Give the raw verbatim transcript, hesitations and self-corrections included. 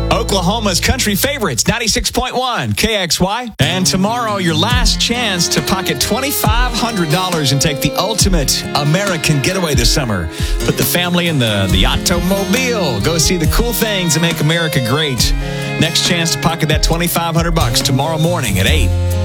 Oklahoma's country favorites, ninety-six point one K X Y. And tomorrow, your last chance to pocket twenty-five hundred dollars and take the ultimate American getaway this summer. Put the family in the, the automobile. Go see the cool things that make America great. Next chance to pocket that twenty-five hundred bucks tomorrow morning at eight.